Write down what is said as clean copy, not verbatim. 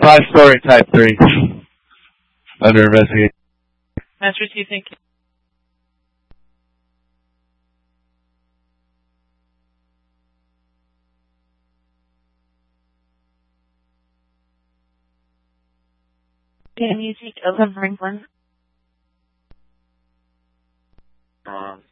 5-story type 3. Under investigation. Master Chief, thank you. Can you take over Franklin?